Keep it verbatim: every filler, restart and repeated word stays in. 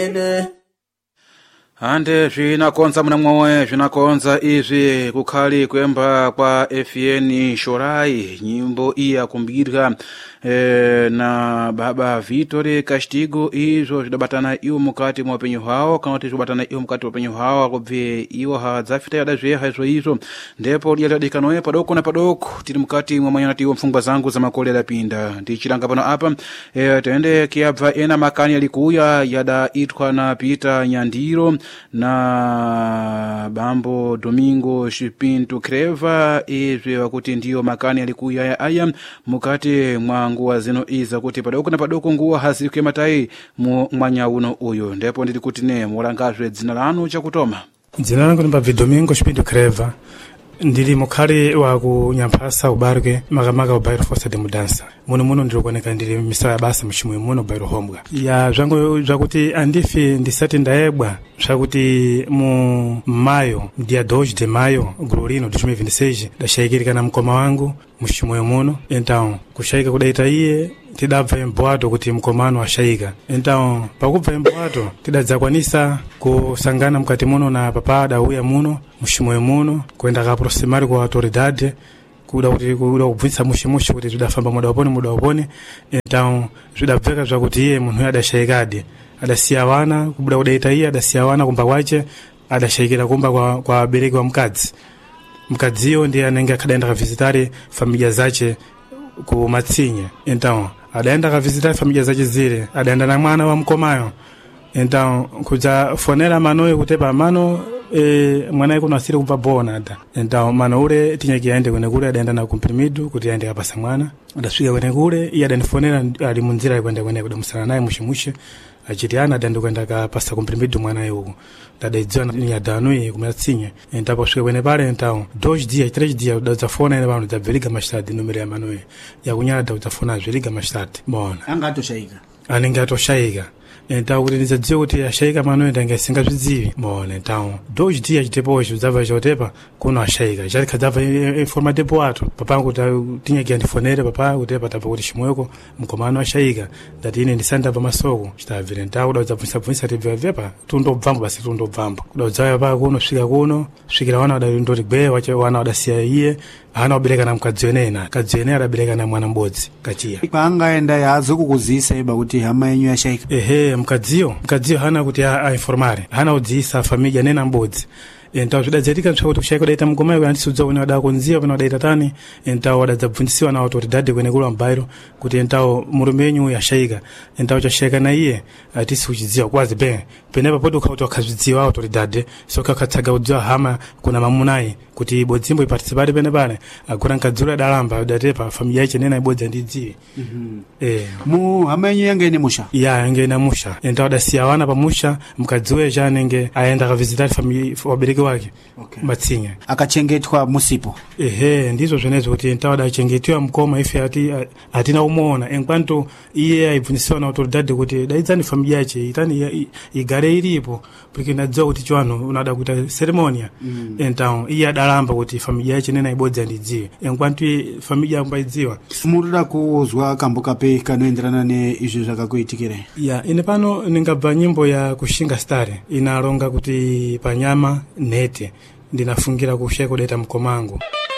Ande zvinakonza muna mwowe zvinakonza izvi kukhali kuemba kwa F N Shorai nyimbo iya kumbirika e, na baba Vitore Castigo izvo zvidabatana iwo mukati mwa upenyu hwawo kana kuti zvidabatana iwo mukati mwa upenyu hwawo kubve iwo hadzafita yadazveha izvo izvo ndipo lyadadikanoye padoko na padoko tiri mukati mwa manyana tiwo mfungwa zangu za makole lapinda ndichilanga pano apa e, tende kiabva ena makani alikuya yadaitwa na Peter Nyandiro na bambo Domingo Shipinto Creva izvi wakuti ndiyo makani alikuya ya aya mukati mwa nguwa zino iza kuti padoko na padoko nguwa hazikuye matai mu mwanya uno uyo ndipo ndiri kuti ne mulangazwe dzina lanu chakutoma. Dzina langu ni bambo Domingo Shipinto Creva ndiri mukhali wa kunyampasa ubarwe makamaka ubairo Força de Mudança muno muno ndiri kuoneka ndiri misawa ya basa mshimwe muno ubairo hombwa ya zvangu zvakuti andifi ndisati ndaebwa zvakuti mu mayo dia dois de maio glorino dois mil e vinte e seis dashayikirika na mkoma wangu mshimwe muno então kushayika kudaita iye tidabva embwato kuti mkomano ashayika então pakubva embwato tidadzakwanisa kusangana mkati muno na papa adauya muno mshimwe muno kwenda ka aproximar kwa autoridade kuda kuti kuda kubvisa mushimushi kuti zvidafamba muda wapone muda wapone então zvidabveka zvakuti iye munhu adashayikadi adasiya wana kubuda kudaita iye adasiya wana kumba kwache adashayikira kumba kwa kwa abereki wa mkadzi mkadziyo ndiye anenge akadaenda kavizitari familia zache ku Matsinye então adaenda kavizitari familia zache zile adaenda na mwana wa mkomayo então kuja fonera manoyo kutepa mano e mwana yuko nasiri kumpa bona ata então mano ule tinyaki aende kwene kule adaenda na kumprimidu kuti aende kapasa mwana adaswika kwene kule iye adanifonera ali munzira kwenda kwene kudamusana naye mushimushe achitiana adandu kwenda kapasa kumprimidu mwana yuko dadaidziwa ni adanui kumatsinye entapo swika kwene pale então dois dias três dias dazafona ene vanhu dzabveriga mashtadi numero ya manoyo yakunyala dazafona zveriga mashtadi bona angatoshaika anenge atoshaika então kuti ndizadziwe kuti ashayika manoyo ndanga singazvidzivi bona então dois dias depois dzabva chotepa kuno ashayika chati kadzabva informa depo ato papa kuti tinyaki andifonere papa kuti patapa kuti chimweko mkomano ashayika ndati ine ndisanda pa masoko chitabvire então kuda dzabvisa bvisa tibva vepa tundobvambo basi tundobvambo kuda dzaya pa kuno swika kuno swikira wana wada ndoti gbe wache wana wadasiya iye hana ubereka na mkadzionena kadzionena adabereka na mwana mbodzi kachiya pangaenda yazo kukuzisa iba kuti hama yenyu yashayika ehe mkadziyo mkadziyo hana kuti a informare hana udzisa familia nena mbodzi então zvidadzetika kuti kushayika daita mkomayo kuti andisudza kuti wada kunziya pano daita tani então wadadzabvunzisiwa na autoridade kwene kula mbairo kuti então murume wenyu yashayika então chashayika na iye atisi kuchidziwa kwazi be penepa podi ukauti wakazvidziwa autoridade soka katsaga udziwa hama kuna mamunayi kuti ibodzimbo iparticipate pene pale agora nkadzula dalamba datepa familia yache nena ibodza ndidziwe mhm eh mu hama yenyu yangene musha ya yangene musha então adasiya wana pamusha mkadziwe janenge aenda kavizitari familia wabereki wake okay. Matsinye akachengetwa musipo ehe ndizo zvenezo kuti então adachengetwa mkoma ife ati atina umuona enkwanto iye aibvunisiwa na autoridade kuti daidzani familia yache itani igare iripo porque nadzwa kuti chwano unada kuita ceremonia mm. então iye adalamba kuti familia yache nena ibodza ndidziwe enkwanto familia yamba idziwa muruda kuzwa kambuka pe kanoenderana ne izvo zvakakuitikira ya ine pano ningabva nyimbo ya kushinga stare inalonga kuti panyama nete ndinafungira kusheko deta mkomango.